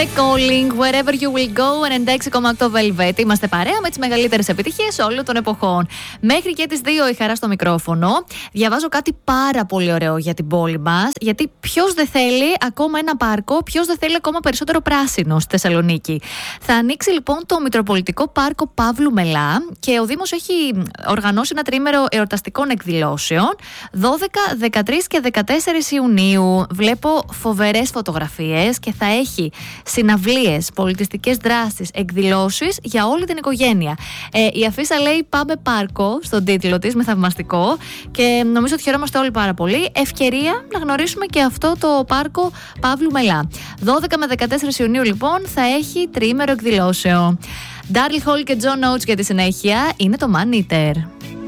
The Calling, Wherever You Will Go, 96,8 Velvet. Είμαστε παρέα με τις μεγαλύτερες επιτυχίες όλων των εποχών. Μέχρι και τις 2 η Χαρά στο μικρόφωνο. Διαβάζω κάτι πάρα πολύ ωραίο για την πόλη μας. Γιατί ποιος δεν θέλει ακόμα ένα πάρκο, ποιος δεν θέλει ακόμα περισσότερο πράσινο στη Θεσσαλονίκη. Θα ανοίξει λοιπόν το Μητροπολιτικό Πάρκο Παύλου Μελά και ο Δήμος έχει οργανώσει ένα τριήμερο εορταστικών εκδηλώσεων 12, 13 και 14 Ιουνίου. Βλέπω φοβερές φωτογραφίες και θα έχει συναυλίες, πολιτιστικές δράσεις, εκδηλώσεις για όλη την οικογένεια. Η αφίσα λέει Πάμε Πάρκο στον τίτλο της, με θαυμαστικό, και νομίζω ότι χαιρόμαστε όλοι πάρα πολύ. Ευκαιρία να γνωρίσουμε και αυτό το πάρκο Παύλου Μελά. 12 με 14 Ιουνίου λοιπόν θα έχει τριήμερο εκδηλώσεων. Daryl Hall και John Oates για τη συνέχεια. Είναι το Man Eater.